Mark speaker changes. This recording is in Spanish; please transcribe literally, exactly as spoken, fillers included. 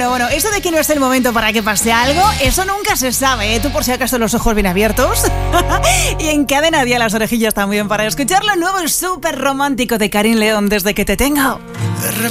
Speaker 1: bueno, bueno, eso de que no es el momento para que pase algo, eso nunca se sabe, ¿eh? Tú por si acaso los ojos bien abiertos. Y encadena día las orejillas también para escuchar lo nuevo y súper romántico de Karin León, Desde que te tengo.
Speaker 2: De